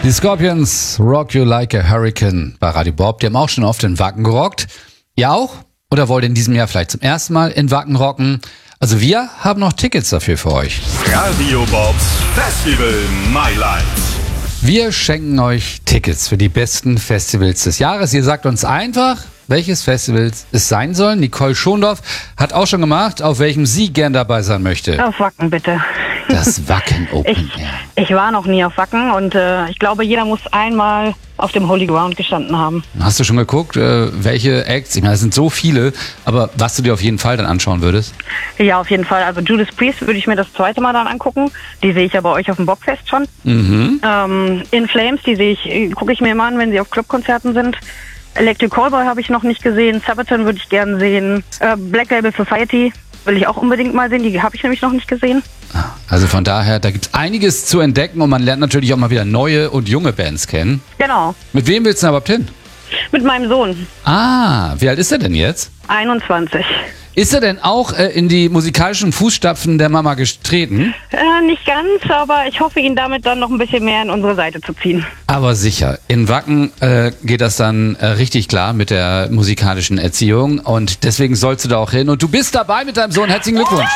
Die Scorpions, Rock You Like a Hurricane bei Radio Bob. Die haben auch schon oft in Wacken gerockt. Ihr auch? Oder wollt ihr in diesem Jahr vielleicht zum ersten Mal in Wacken rocken? Also wir haben noch Tickets dafür für euch. Radio Bobs Festival Mailand. Wir schenken euch Tickets für die besten Festivals des Jahres. Ihr sagt uns einfach, welches Festival es sein soll. Nicole Schondorf hat auch schon gemacht, auf welchem sie gern dabei sein möchte. Auf Wacken, bitte. Das Wacken Open Air. Ich war noch nie auf Wacken und ich glaube, jeder muss einmal auf dem Holy Ground gestanden haben. Hast du schon geguckt, welche Acts? Ich meine, es sind so viele, aber was du dir auf jeden Fall dann anschauen würdest? Ja, auf jeden Fall. Also Judas Priest würde ich mir das zweite Mal dann angucken. Die sehe ich ja bei euch auf dem Bobfest schon. In Flames, gucke ich mir immer an, wenn sie auf Clubkonzerten sind. Electric Callboy habe ich noch nicht gesehen. Sabaton würde ich gerne sehen. Black Label Society will ich auch unbedingt mal sehen. Die habe ich nämlich noch nicht gesehen. Also von daher, da gibt es einiges zu entdecken und man lernt natürlich auch mal wieder neue und junge Bands kennen. Genau. Mit wem willst du denn überhaupt hin? Mit meinem Sohn. Ah, wie alt ist er denn jetzt? 21. Ist er denn auch in die musikalischen Fußstapfen der Mama getreten? Nicht ganz, aber ich hoffe, ihn damit dann noch ein bisschen mehr in unsere Seite zu ziehen. Aber sicher. In Wacken geht das dann richtig klar mit der musikalischen Erziehung und deswegen sollst du da auch hin. Und du bist dabei mit deinem Sohn. Herzlichen Glückwunsch.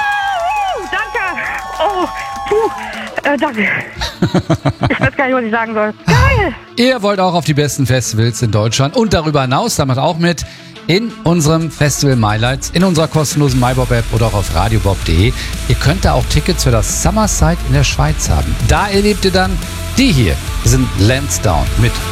Danke. Danke. Ich weiß gar nicht, was ich sagen soll. Geil. Ihr wollt auch auf die besten Festivals in Deutschland und darüber hinaus, damit auch mit in unserem Festival MyLights, in unserer kostenlosen MyBob-App oder auch auf radiobob.de. Ihr könnt da auch Tickets für das Summerside in der Schweiz haben. Da erlebt ihr dann die hier. Das sind Lansdowne mit